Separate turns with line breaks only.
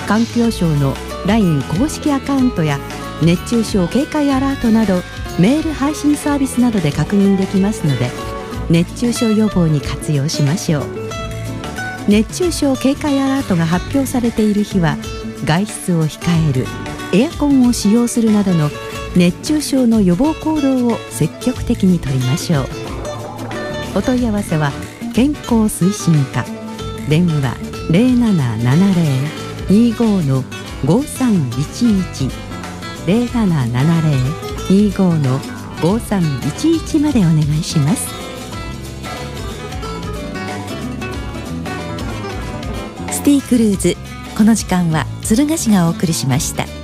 環境省の LINE 公式アカウントや熱中症警戒アラートなどメール配信サービスなどで確認できますので、熱中症予防に活用しましょう。熱中症警戒アラートが発表されている日は外出を控える、エアコンを使用するなどの熱中症の予防行動を積極的に取りましょう。お問い合わせは健康推進課、電話 0770-25-5311 0770-25-5311 までお願いします。
シティクルーズ、この時間は敦賀市がお送りしました。